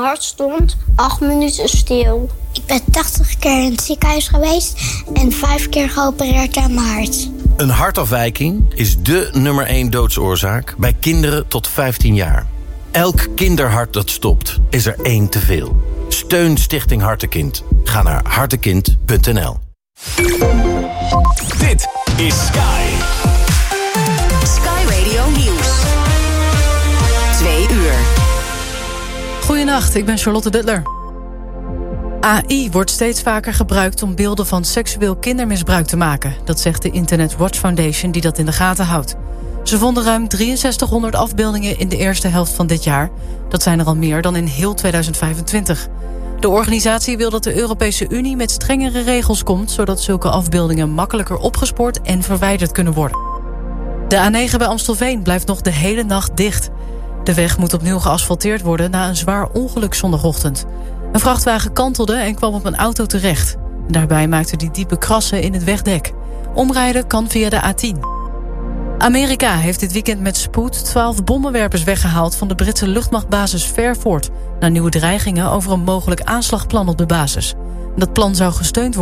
hart stond 8 minuten stil. Ik ben 80 keer in het ziekenhuis geweest en 5 keer geopereerd aan mijn hart. Een hartafwijking is dé nummer 1 doodsoorzaak bij kinderen tot 15 jaar. Elk kinderhart dat stopt, is er 1 te veel. Steun Stichting Hartekind. Ga naar hartekind.nl. Dit is Sky. Sky Radio Nieuws. 2 uur. Goedenacht, ik ben Charlotte Butler. AI wordt steeds vaker gebruikt om beelden van seksueel kindermisbruik te maken. Dat zegt de Internet Watch Foundation die dat in de gaten houdt. Ze vonden ruim 6300 afbeeldingen in de eerste helft van dit jaar. Dat zijn er al meer dan in heel 2025. De organisatie wil dat de Europese Unie met strengere regels komt, zodat zulke afbeeldingen makkelijker opgespoord en verwijderd kunnen worden. De A9 bij Amstelveen blijft nog de hele nacht dicht. De weg moet opnieuw geasfalteerd worden na een zwaar ongeluk zondagochtend. Een vrachtwagen kantelde en kwam op een auto terecht. Daarbij maakte die diepe krassen in het wegdek. Omrijden kan via de A10. Amerika heeft dit weekend met spoed 12 bommenwerpers weggehaald van de Britse luchtmachtbasis Fairford, na nieuwe dreigingen over een mogelijk aanslagplan op de basis. Dat plan zou gesteund worden